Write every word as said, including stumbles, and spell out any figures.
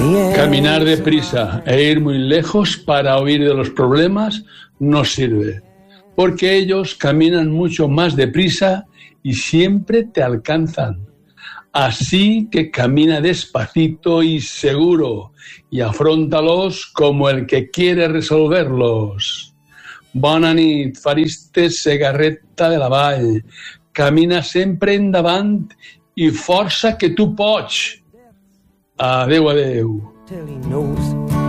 Caminar deprisa e ir muy lejos para huir de los problemas no sirve, porque ellos caminan mucho más deprisa y siempre te alcanzan. Así que camina despacito y seguro y afróntalos como el que quiere resolverlos. Bona nit, Fariste Segarreta de la Vall. Camina sempre endavant i força que tu pots. Adéu, adéu. Till he knows